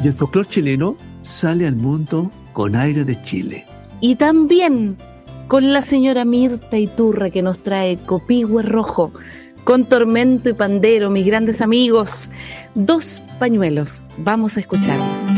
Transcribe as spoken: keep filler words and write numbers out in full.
Y el folclore chileno sale al mundo con aire de Chile. Y también con la señora Mirta Iturra, que nos trae Copihue Rojo, con Tormento y Pandero, mis grandes amigos. Dos pañuelos, vamos a escucharlos.